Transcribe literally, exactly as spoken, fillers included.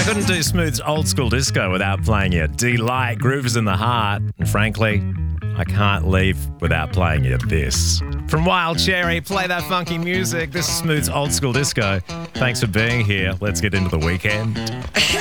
Couldn't do Smooth's Old School Disco without playing you Delight, Groove is in the Heart, and frankly, I can't leave without playing you this. From Wild Cherry, play that funky music. This is Smooth's Old School Disco. Thanks for being here. Let's get into the weekend.